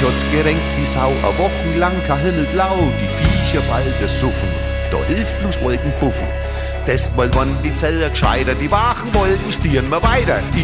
Mich hat's gerenkt wie Sau, a wochenlang kein Himmel blau, die Viecher bald suffen, da hilft bloß Wolkenpuffen. Das mal wann die Zeller gescheiter, die wachen Wolken stieren mir weiter.